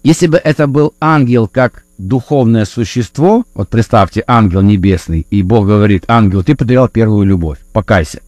Если бы это был ангел как духовное существо, вот представьте, ангел небесный, и Бог говорит: ангел, ты потерял первую любовь, покайся.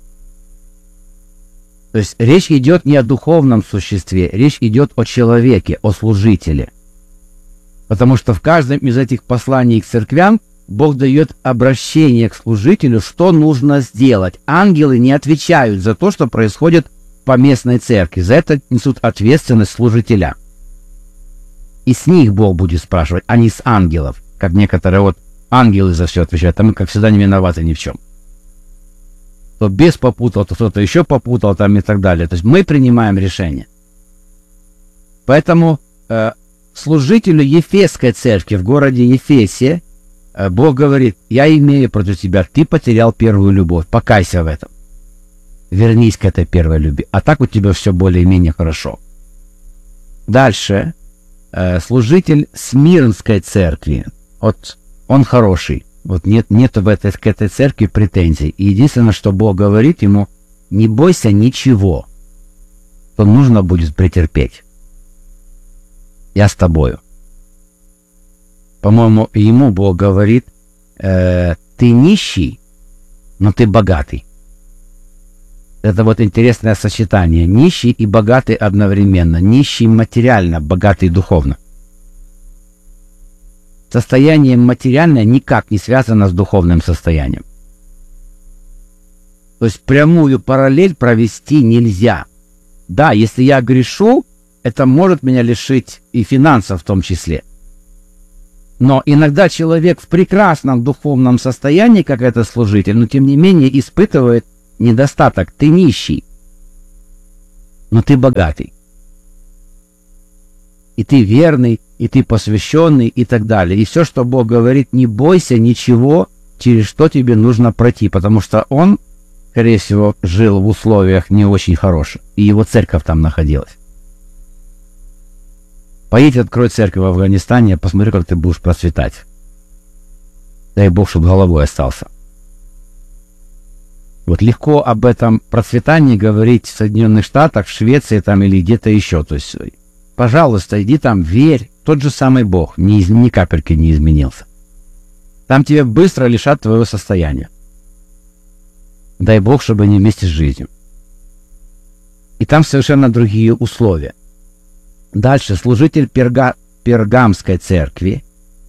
То есть речь идет не о духовном существе, речь идет о человеке, о служителе. Потому что в каждом из этих посланий к церквям Бог дает обращение к служителю, что нужно сделать. Ангелы не отвечают за то, что происходит в поместной церкви. За это несут ответственность служителя. И с них Бог будет спрашивать, а не с ангелов. Как некоторые вот ангелы за все отвечают, а мы, как всегда, не виноваты ни в чем. То бес попутал, то кто-то еще попутал там и так далее. То есть мы принимаем решение. Поэтому служителю Ефесской церкви в городе Ефесе Бог говорит: я имею против тебя, ты потерял первую любовь, покайся в этом. Вернись к этой первой любви, а так у тебя все более-менее хорошо. Дальше. Служитель Смирнской церкви, вот он хороший, вот нет к этой церкви претензий. И единственное, что Бог говорит ему: не бойся ничего, что нужно будет претерпеть. Я с тобою. По-моему, ему Бог говорит: ты нищий, но ты богатый. Это вот интересное сочетание. Нищий и богатый одновременно. Нищий материально, богатый духовно. Состояние материальное никак не связано с духовным состоянием. То есть прямую параллель провести нельзя. Да, если я грешу, это может меня лишить и финансов в том числе. Но иногда человек в прекрасном духовном состоянии, как это служитель, но тем не менее испытывает недостаток. Ты нищий, но ты богатый. И ты верный, и ты посвященный, и так далее. И все, что Бог говорит: не бойся ничего, через что тебе нужно пройти, потому что он, скорее всего, жил в условиях не очень хороших, и его церковь там находилась. Поедь, открой церковь в Афганистане, посмотри, как ты будешь процветать. Дай Бог, чтобы головой остался. Вот легко об этом процветании говорить в Соединенных Штатах, в Швеции там или где-то еще. То есть, пожалуйста, иди там, верь. Тот же самый Бог ни капельки не изменился. Там тебя быстро лишат твоего состояния. Дай Бог, чтобы не вместе с жизнью. И там совершенно другие условия. Дальше, служитель Пергамской церкви.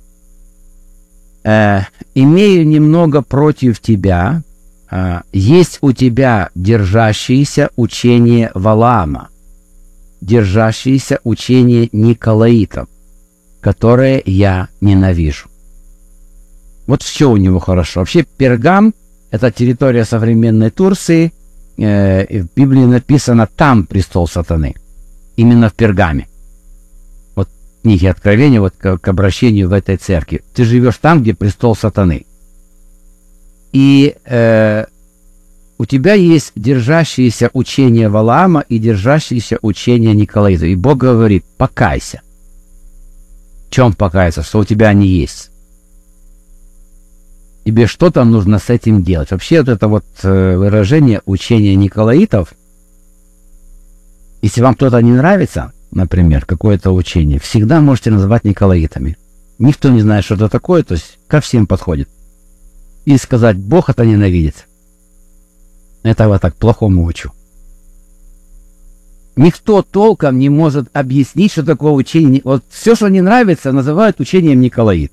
Имею немного против тебя. Есть у тебя держащиеся учение Валаама, держащиеся учение Николаитов, которые я ненавижу. Вот все у него хорошо. Вообще Пергам — это территория современной Турции. В Библии написано: там престол сатаны. Именно в Пергаме. Вот в книге Откровения, вот к обращению в этой церкви. Ты живешь там, где престол сатаны. И у тебя есть держащиеся учения Валаама и держащиеся учения Николаита. И Бог говорит: покайся. В чем покаяться? Что у тебя они есть. Тебе что-то нужно с этим делать. Вообще вот это вот выражение учения Николаитов, если вам кто-то не нравится, например, какое-то учение, всегда можете называть Николаитами. Никто не знает, что это такое, то есть ко всем подходит. И сказать: Бог это ненавидит. Этого так плохому учу. Никто толком не может объяснить, что такое учение. Вот все, что не нравится, называют учением Николаит.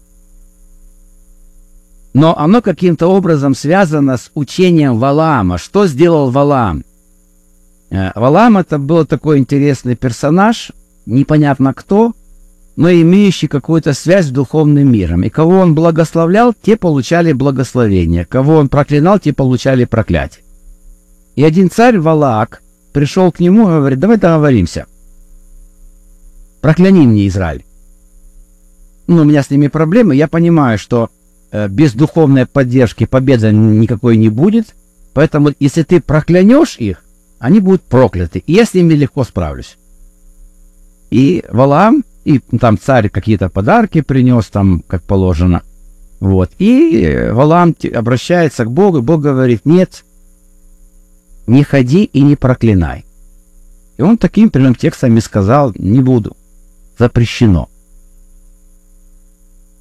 Но оно каким-то образом связано с учением Валаама. Что сделал Валаам? Валаам — это был такой интересный персонаж, непонятно кто, но имеющий какую-то связь с духовным миром. И кого он благословлял, те получали благословение. Кого он проклинал, те получали проклятие. И один царь, Валаак, пришел к нему и говорит: давай договоримся. Прокляни мне Израиль. Ну, у меня с ними проблемы. Я понимаю, что без духовной поддержки победы никакой не будет. Поэтому, если ты проклянешь их, они будут прокляты. И я с ними легко справлюсь. И Валаам, и там царь какие-то подарки принес, там, как положено. Вот. И Валаам обращается к Богу, и Бог говорит: нет, не ходи и не проклинай. И он таким прямым текстом и сказал: не буду. Запрещено.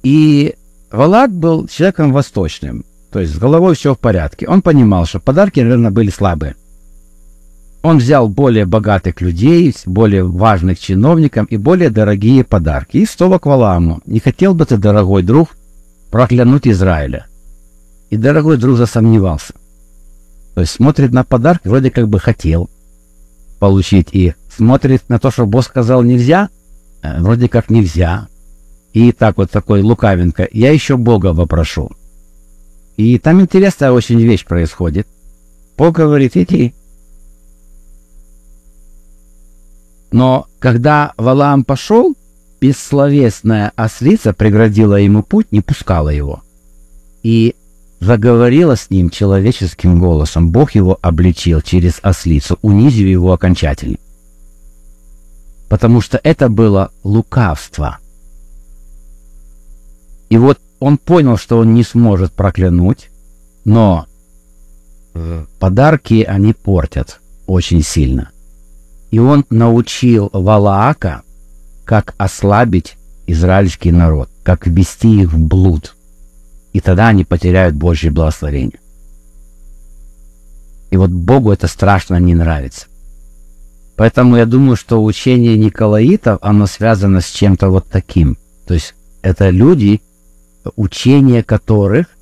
И Валаак был человеком восточным, то есть с головой все в порядке. Он понимал, что подарки, наверное, были слабые. Он взял более богатых людей, более важных чиновников и более дорогие подарки. И снова к Валааму: не хотел бы ты, дорогой друг, проклянуть Израиля? И дорогой друг засомневался. То есть смотрит на подарки, вроде как бы хотел получить, и смотрит на то, что Бог сказал нельзя, вроде как нельзя. И так вот такой лукавенько: я еще Бога вопрошу. И там интересная очень вещь происходит. Бог говорит: иди. Но когда Валаам пошел, бессловесная ослица преградила ему путь, не пускала его. И заговорила с ним человеческим голосом. Бог его обличил через ослицу, унизив его окончательно. Потому что это было лукавство. И вот он понял, что он не сможет проклянуть, но подарки они портят очень сильно. И он научил Валаака, как ослабить израильский народ, как ввести их в блуд. И тогда они потеряют Божье благословение. И вот Богу это страшно не нравится. Поэтому я думаю, что учение Николаитов, оно связано с чем-то вот таким. То есть это люди, учение которых